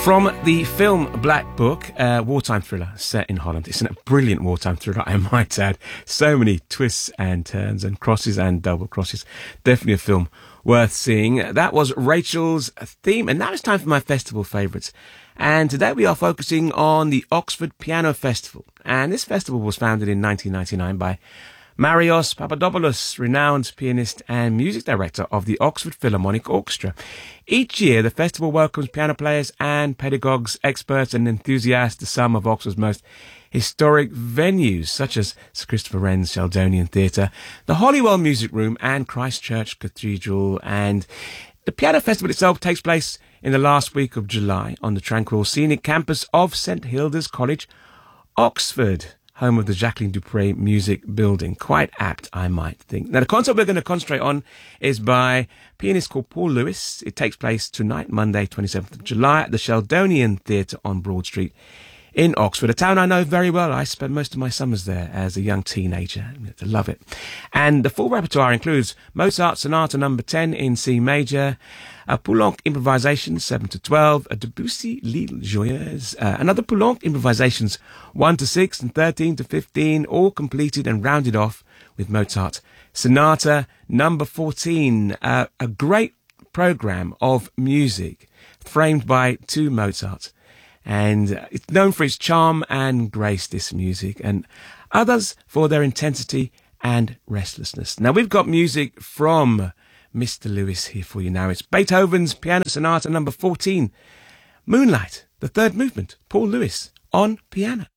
From the film Black Book, wartime thriller set in Holland. It's a brilliant wartime thriller, I might add. So many twists and turns and crosses and double crosses. Definitely a film worth seeing. That was Rachel's theme, and now it's time for my festival favourites. And today we are focusing on the Oxford Piano Festival. And this festival was founded in 1999 by Marios Papadopoulos, renowned pianist and music director of the Oxford Philharmonic Orchestra. Each year, the festival welcomes piano players and pedagogues, experts and enthusiasts to some of Oxford's most historic venues, such as Sir Christopher Wren's Sheldonian Theatre, the Holywell Music Room and Christchurch Cathedral. And the piano festival itself takes place in the last week of July on the tranquil scenic campus of St Hilda's College, Oxford, home of the Jacqueline du Pré Music Building. Quite apt, I might think. Now, the concert we're going to concentrate on is by a pianist called Paul Lewis. It takes place tonight, Monday, 27th of July, at the Sheldonian Theatre on Broad Street in Oxford, a town I know very well. I spent most of my summers there as a young teenager. I love it. And the full repertoire includes Mozart Sonata No. 10 in C major, a Poulenc Improvisation 7 to 12, a Debussy L'Île Joyeuse, another Poulenc Improvisations 1 to 6 and 13 to 15, all completed and rounded off with Mozart Sonata No. 14. A great programme of music framed by two Mozarts. And it's known for its charm and grace, this music, and others for their intensity and restlessness. Now, we've got music from Mr. Lewis here for you now. It's Beethoven's Piano Sonata No. 14, Moonlight, the third movement, Paul Lewis on piano.